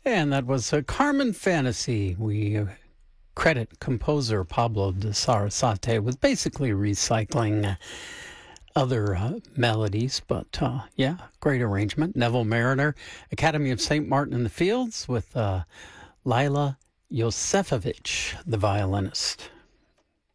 And that was a Carmen Fantasy. We credit composer Pablo de Sarasate with basically recycling other melodies, but yeah, great arrangement. Neville Mariner, Academy of St. Martin in the Fields with Lila Josefovich, the violinist.